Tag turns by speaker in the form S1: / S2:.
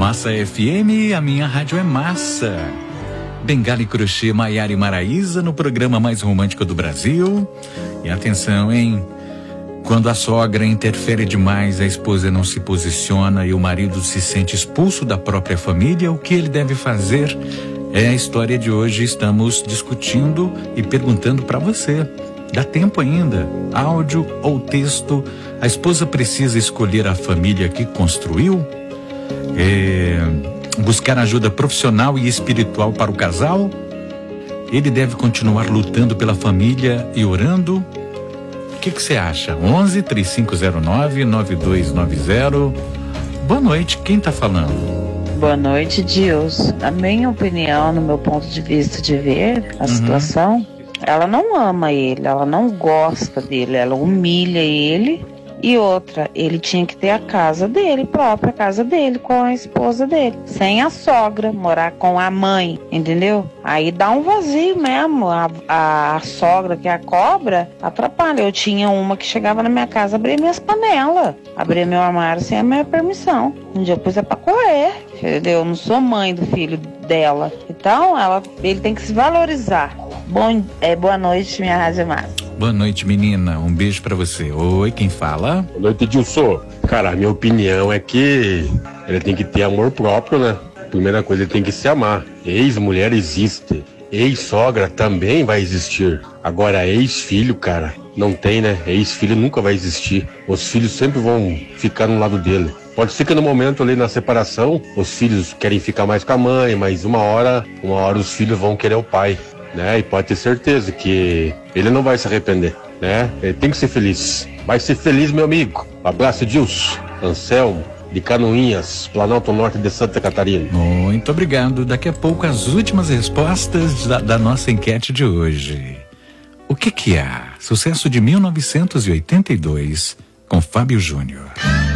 S1: Massa FM, a minha rádio é massa. Bengala e Crochê, Maiara e Maraísa no programa mais romântico do Brasil. E atenção, hein? Quando a sogra interfere demais, a esposa não se posiciona e o marido se sente expulso da própria família, o que ele deve fazer? É a história de hoje. Estamos discutindo e perguntando para você. Dá tempo ainda? Áudio ou texto? A esposa precisa escolher a família que construiu? Buscar ajuda profissional e espiritual para o casal? Ele deve continuar lutando pela família e orando? O que você acha? 11-3509-9290. Boa noite, quem tá falando?
S2: Boa noite, Deus. Na minha opinião, no meu ponto de vista de ver a situação, ela não ama ele, ela não gosta dele, ela humilha ele. E outra, ele tinha que ter a casa dele, própria casa dele, com a esposa dele. Sem a sogra, morar com a mãe, entendeu? Aí dá um vazio mesmo. A sogra, que é a cobra, atrapalha. Eu tinha uma que chegava na minha casa, abria minhas panelas, abria meu armário sem a minha permissão. Um dia eu pus pra correr, entendeu? Eu não sou mãe do filho dela. Então, ele tem que se valorizar. Boa noite, minha rádio massa.
S1: Boa noite, menina. Um beijo pra você. Oi, quem fala?
S3: Boa noite, Dilson. Cara, a minha opinião é que ele tem que ter amor próprio, né? Primeira coisa, ele tem que se amar. Ex-mulher existe. Ex-sogra também vai existir. Agora, ex-filho, cara, não tem, né? Ex-filho nunca vai existir. Os filhos sempre vão ficar no lado dele. Pode ser que no momento ali na separação, os filhos querem ficar mais com a mãe, mas uma hora os filhos vão querer o pai. Né? E pode ter certeza que ele não vai se arrepender, né? Ele tem que ser feliz. Vai ser feliz, meu amigo. Abraço, Dilson. Anselmo, de Canoinhas, Planalto Norte de Santa Catarina.
S1: Muito obrigado. Daqui a pouco as últimas respostas da nossa enquete de hoje. O que há? Sucesso de 1982 com Fábio Júnior.